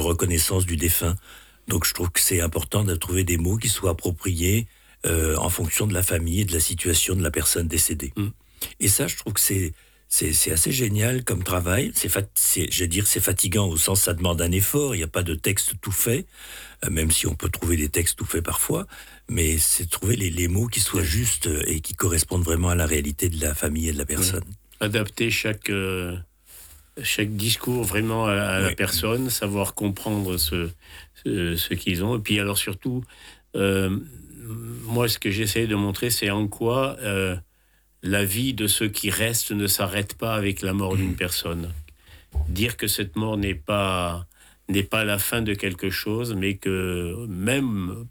reconnaissance du défunt. Donc je trouve que c'est important de trouver des mots qui soient appropriés en fonction de la famille et de la situation de la personne décédée. Et ça, je trouve que c'est assez génial comme travail. Je veux dire, c'est fatigant au sens ça demande un effort. Il n'y a pas de texte tout fait, même si on peut trouver des textes tout faits parfois. Mais c'est trouver les mots qui soient justes et qui correspondent vraiment à la réalité de la famille et de la personne. Adapter chaque discours vraiment à la personne, savoir comprendre ce qu'ils ont. Et puis alors surtout, moi ce que j'essaie de montrer, c'est en quoi la vie de ceux qui restent ne s'arrête pas avec la mort d'une personne. Dire que cette mort n'est pas la fin de quelque chose, mais que même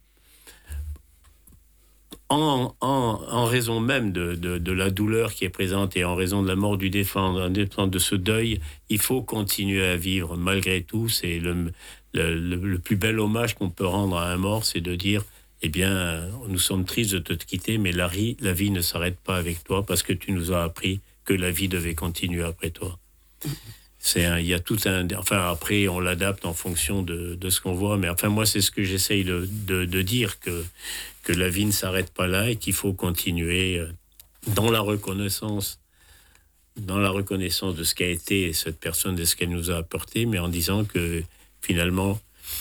en raison même de la douleur qui est présente et en raison de la mort du défunt, de ce deuil, il faut continuer à vivre malgré tout. C'est le plus bel hommage qu'on peut rendre à un mort, c'est de dire eh bien, nous sommes tristes de te quitter, mais la vie ne s'arrête pas avec toi parce que tu nous as appris que la vie devait continuer après toi. Il y a tout enfin, après, on l'adapte en fonction de ce qu'on voit, mais enfin, moi, c'est ce que j'essaye de dire, que la vie ne s'arrête pas là et qu'il faut continuer dans la reconnaissance de ce qu'a été cette personne, de ce qu'elle nous a apporté, mais en disant que finalement,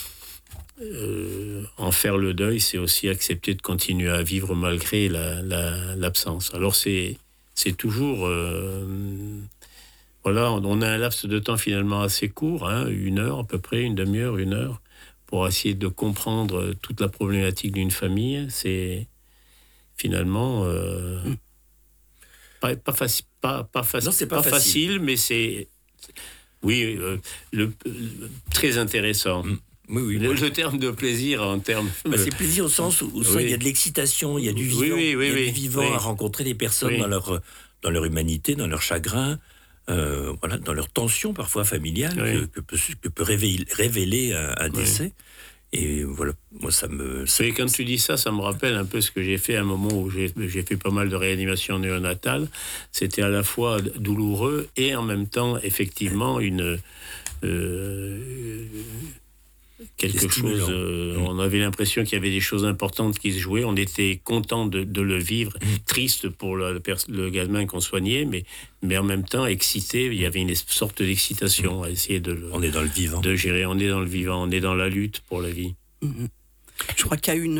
en faire le deuil, c'est aussi accepter de continuer à vivre malgré l'absence. Alors c'est toujours voilà, on a un laps de temps finalement assez court, 1 heure à peu près, une demi-heure, 1 heure, pour essayer de comprendre toute la problématique d'une famille. C'est finalement pas facile, mais c'est très intéressant. Oui, le terme de plaisir en termes... c'est plaisir au sens où il y a de l'excitation, il y a du vivant, du vivant à rencontrer des personnes dans leur humanité, dans leur chagrin, dans leur tension parfois familiale que peut révéler un décès. Et voilà, moi ça me... Et quand tu dis ça, ça me rappelle un peu ce que j'ai fait à un moment où j'ai fait pas mal de réanimation néonatale. C'était à la fois douloureux et en même temps, effectivement, quelque chose, on avait l'impression qu'il y avait des choses importantes qui se jouaient, on était content de le vivre, triste pour le gamin qu'on soignait, mais en même temps excité, il y avait une sorte d'excitation à essayer on est dans le vivant, de gérer, on est dans le vivant, on est dans la lutte pour la vie. Je crois qu'il y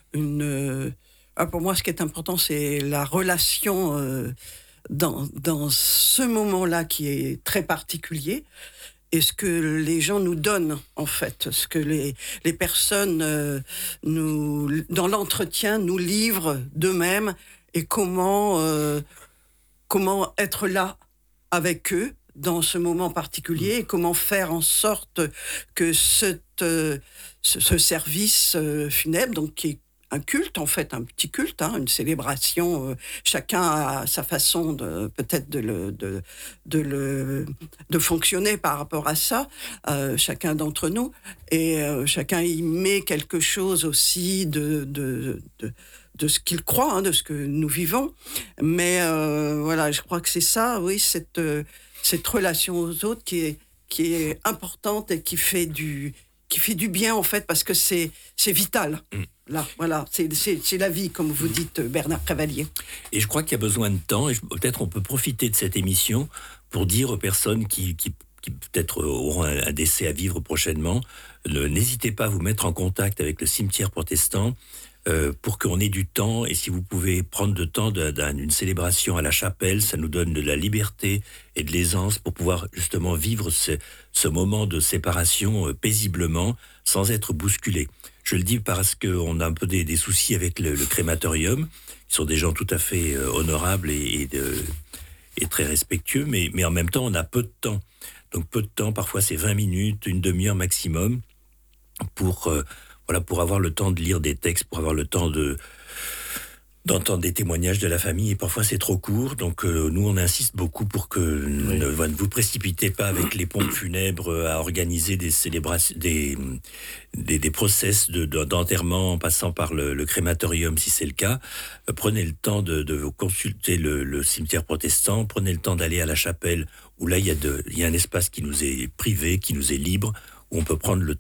a pour moi ce qui est important, c'est la relation dans ce moment-là qui est très particulier. Et ce que les gens nous donnent, en fait, ce que les personnes dans l'entretien nous livrent d'eux-mêmes et comment être là avec eux dans ce moment particulier et comment faire en sorte que ce service funèbre, donc qui est un culte, en fait, un petit culte, une célébration. Chacun a sa façon peut-être de fonctionner par rapport à ça, chacun d'entre nous. Et chacun y met quelque chose aussi de ce qu'il croit, de ce que nous vivons. Mais voilà, je crois que c'est ça, oui, cette relation aux autres qui est importante et qui fait du bien, en fait, parce que c'est vital. Là, voilà, c'est la vie, comme vous dites, Bernard Cavalier. Et je crois qu'il y a besoin de temps, et peut-être on peut profiter de cette émission pour dire aux personnes qui peut-être auront un décès à vivre prochainement, n'hésitez pas à vous mettre en contact avec le cimetière protestant pour qu'on ait du temps, et si vous pouvez prendre le temps d'une célébration à la chapelle, ça nous donne de la liberté et de l'aisance pour pouvoir justement vivre ce moment de séparation paisiblement, sans être bousculé. Je le dis parce qu'on a un peu des soucis avec le crématorium, qui sont des gens tout à fait honorables et très respectueux, mais en même temps, on a peu de temps. Donc peu de temps, parfois c'est 20 minutes, une demi-heure maximum, pour avoir le temps de lire des textes, pour avoir le temps d'entendre des témoignages de la famille, et parfois c'est trop court, donc nous on insiste beaucoup pour que ne vous précipitez pas avec les pompes funèbres à organiser des célébrations, des process d'enterrement en passant par le crématorium si c'est le cas. Prenez le temps de consulter le cimetière protestant, prenez le temps d'aller à la chapelle où là il y a un espace qui nous est privé, qui nous est libre, où on peut prendre le